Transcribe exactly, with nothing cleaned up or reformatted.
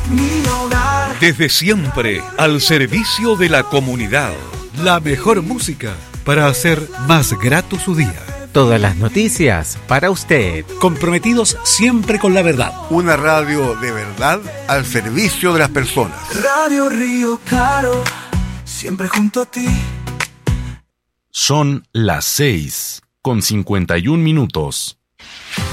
mi hogar. Desde siempre, al servicio de la comunidad. La mejor música para hacer más grato su día. Todas las noticias para usted. Comprometidos siempre con la verdad. Una radio de verdad al servicio de las personas. Radio Río Claro, siempre junto a ti. Son las seis con cincuenta y un minutos.